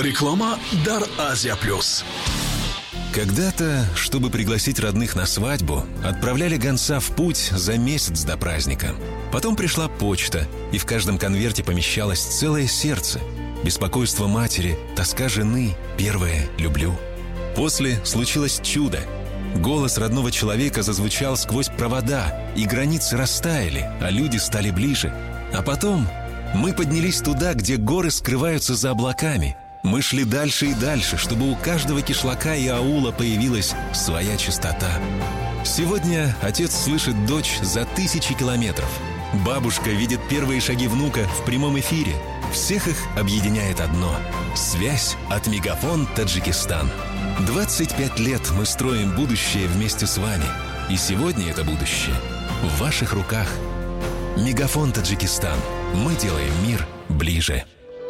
Реклама «Дар Азия Плюс». Когда-то, чтобы пригласить родных на свадьбу, отправляли гонца в путь за месяц до праздника. Потом пришла почта, и в каждом конверте помещалось целое сердце. Беспокойство матери, тоска жены, первое «люблю». После случилось чудо. Голос родного человека зазвучал сквозь провода, и границы растаяли, а люди стали ближе. А потом мы поднялись туда, где горы скрываются за облаками. Мы шли дальше и дальше, чтобы у каждого кишлака и аула появилась своя чистота. Сегодня отец слышит дочь за 1000 километров. Бабушка видит первые шаги внука в прямом эфире. Всех их объединяет одно – связь от Мегафон Таджикистан. 25 лет мы строим будущее вместе с вами. И сегодня это будущее в ваших руках. Мегафон Таджикистан. Мы делаем мир ближе.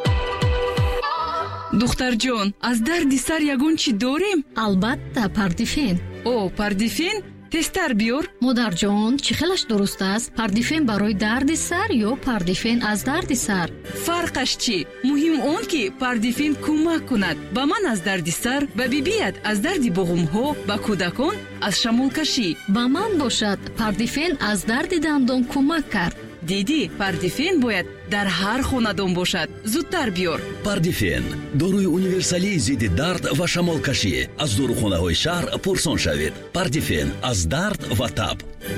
духтарҷон, аз дарди сар ягон чӣ дорем? албатта, пардифен. О, пардифен? тезтар биёр. модарҷон, чӣ хелаш дуруст аст? пардифен барои дарди сар ё пардифен аз дарди сар? фарқаш чӣ? муҳим он ки пардифен кӯмак кунад ба ман аз дарди сар, ба бибият аз дарди буғумҳо, ба кӯдакон аз шамолкашӣ. ба ман бошад, пардифен аз дарди дандон кӯмак кард. диди, пардифен бояд дар ҳар хонадон бошад. зудтар биёр. пардифен доруи универсалии зидди дард ва шамолкашӣ. аз дорухонаҳои шаҳр пурсон шавед. пардифен аз дард ва таб.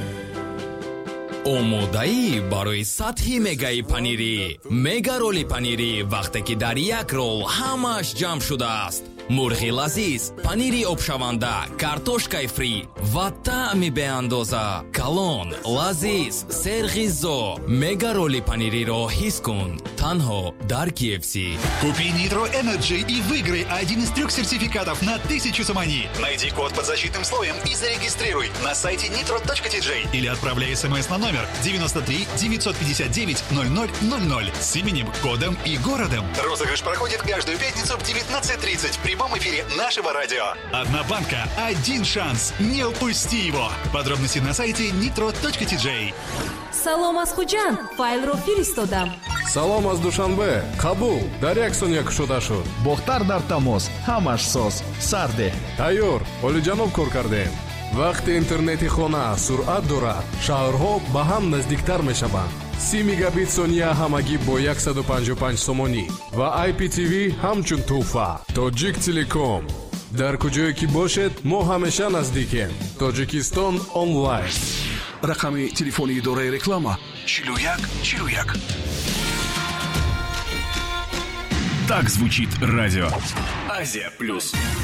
омодаӣ барои сатҳи мегаи панирӣ. мега роли панирӣ вақте ки дар як рол ҳамааш ҷамъ шудааст. мурғи лазиз, панири обшаванда, картошкаи фри ва таъми беандоза. калон, лазиз, серғизо. мега роли панириро ҳис кун танҳо дар KFC. Купи Nitro Energy и выиграй один из 3 сертификатов на 1000 самани. Найди код под защитным слоем и зарегистрируй на сайте nitro.tj или отправляй смс на номер 93 959 0000 с именем, кодом и городом. Розыгрыш проходит каждую пятницу в 19:30 в прямом эфире нашего радио. Одна банка, один шанс. Не упусти его. Подробности на сайте nitro.tj. салом аз хуҷанд, файлро фиристодам. салом аз душанбе, қабул, дар як сония кушода шуд. бохтар дар тамос, ҳамаш соз, сарде. тайёр, олиҷаноб кор кардем. вақти интернети хона суръат дорад, шаҳрҳо ба ҳам наздиктар мешаванд. 30 мегабит сония ҳамагӣ бо 155 сомонӣ ва IPTV ҳамчун туҳфа. Тоҷик Телеком. дар куҷое ки бошед, мо ҳамеша наздикем. Тоҷикистон онлайн. Рақами телефони идораи реклама 4141. Так звучит радио Азия Плюс.